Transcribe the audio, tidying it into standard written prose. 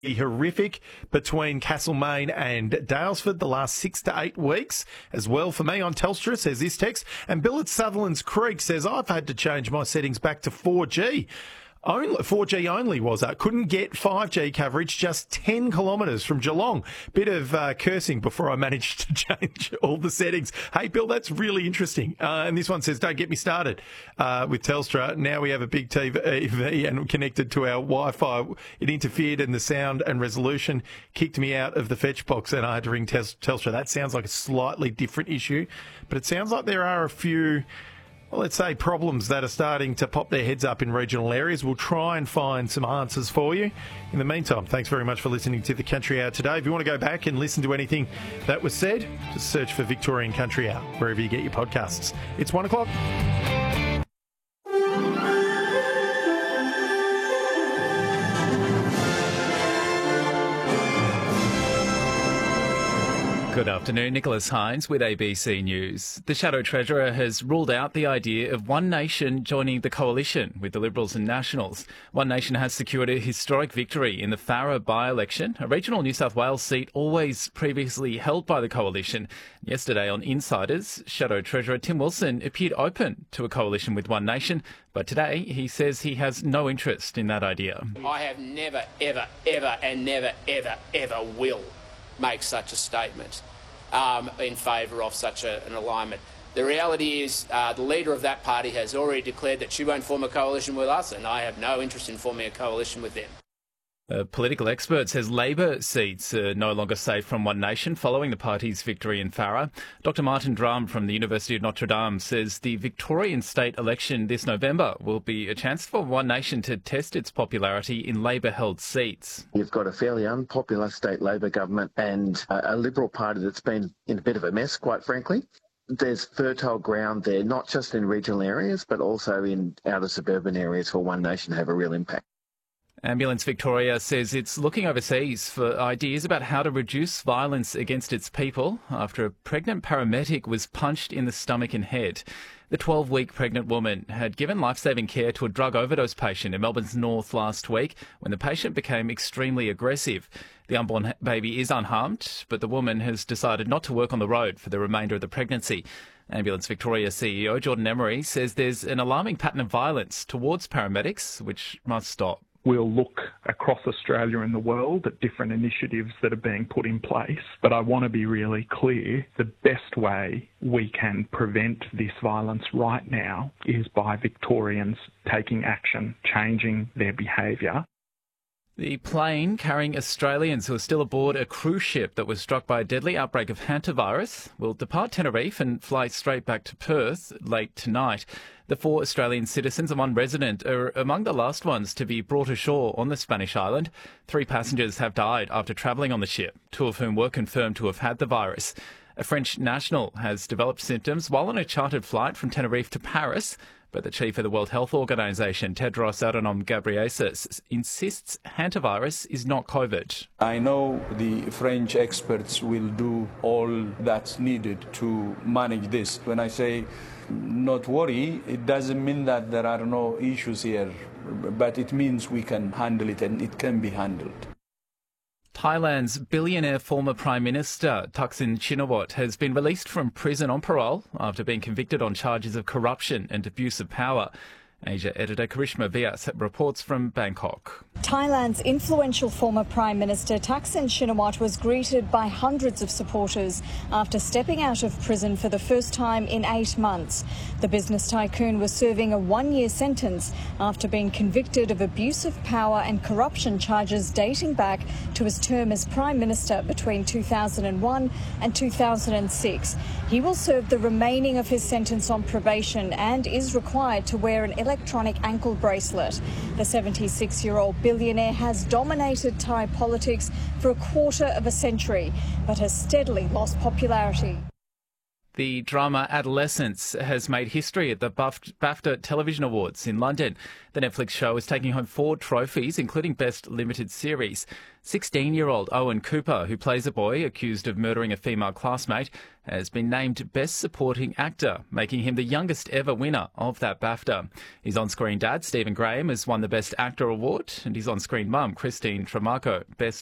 horrific between Castlemaine and Dalesford the last 6 to 8 weeks as well for me on Telstra, says this text. And Bill at Sutherland's Creek says, I've had to change my settings back to 4G. 4G only was that. Couldn't get 5G coverage just 10 kilometres from Geelong. Bit of cursing before I managed to change all the settings. Hey, Bill, that's really interesting. And this one says, don't get me started with Telstra. Now we have a big TV and connected to our Wi-Fi. It interfered in the sound and resolution, kicked me out of the fetch box, and I had to ring Telstra. That sounds like a slightly different issue, but it sounds like there are a few, well, let's say, problems that are starting to pop their heads up in regional areas. We'll try and find some answers for you. In the meantime, thanks very much for listening to the Country Hour today. If you want to go back and listen to anything that was said, just search for Victorian Country Hour wherever you get your podcasts. It's 1 o'clock. Good afternoon, Nicholas Hines with ABC News. The Shadow Treasurer has ruled out the idea of One Nation joining the coalition with the Liberals and Nationals. One Nation has secured a historic victory in the Farrer by-election, a regional New South Wales seat always previously held by the coalition. Yesterday on Insiders, Shadow Treasurer Tim Wilson appeared open to a coalition with One Nation, but today he says he has no interest in that idea. I have never, ever, ever and never, ever, ever will make such a statement in favour of such an alignment. The reality is the leader of that party has already declared that she won't form a coalition with us, and I have no interest in forming a coalition with them. A political expert says Labor seats are no longer safe from One Nation following the party's victory in Farrer. Dr Martin Drum from the University of Notre Dame says the Victorian state election this November will be a chance for One Nation to test its popularity in Labor-held seats. You've got a fairly unpopular state Labor government and a Liberal party that's been in a bit of a mess, quite frankly. There's fertile ground there, not just in regional areas, but also in outer suburban areas for One Nation to have a real impact. Ambulance Victoria says it's looking overseas for ideas about how to reduce violence against its people after a pregnant paramedic was punched in the stomach and head. The 12-week pregnant woman had given life-saving care to a drug overdose patient in Melbourne's north last week when the patient became extremely aggressive. The unborn baby is unharmed, but the woman has decided not to work on the road for the remainder of the pregnancy. Ambulance Victoria CEO Jordan Emery says there's an alarming pattern of violence towards paramedics, which must stop. We'll look across Australia and the world at different initiatives that are being put in place. But I want to be really clear, the best way we can prevent this violence right now is by Victorians taking action, changing their behaviour. The plane carrying Australians who are still aboard a cruise ship that was struck by a deadly outbreak of hantavirus will depart Tenerife and fly straight back to Perth late tonight. The 4 Australian citizens and 1 resident are among the last ones to be brought ashore on the Spanish island. 3 passengers have died after travelling on the ship, 2 of whom were confirmed to have had the virus. A French national has developed symptoms while on a chartered flight from Tenerife to Paris, but the chief of the World Health Organization, Tedros Adhanom Ghebreyesus, insists hantavirus is not COVID. I know the French experts will do all that's needed to manage this. When I say not worry, it doesn't mean that there are no issues here, but it means we can handle it and it can be handled. Thailand's billionaire former Prime Minister Thaksin Shinawatra has been released from prison on parole after being convicted on charges of corruption and abuse of power. Asia editor Karishma Vyas reports from Bangkok. Thailand's influential former Prime Minister Thaksin Shinawatra was greeted by hundreds of supporters after stepping out of prison for the first time in 8 months. The business tycoon was serving a 1-year sentence after being convicted of abuse of power and corruption charges dating back to his term as Prime Minister between 2001 and 2006. He will serve the remaining of his sentence on probation and is required to wear an electronic ankle bracelet. The 76-year-old billionaire has dominated Thai politics for a quarter of a century, but has steadily lost popularity. The drama Adolescence has made history at the BAFTA Television Awards in London. The Netflix show is taking home 4 trophies, including Best Limited Series. 16-year-old Owen Cooper, who plays a boy accused of murdering a female classmate, has been named Best Supporting Actor, making him the youngest ever winner of that BAFTA. His on-screen dad, Stephen Graham, has won the Best Actor award, and his on-screen mum, Christine Tramaco, Best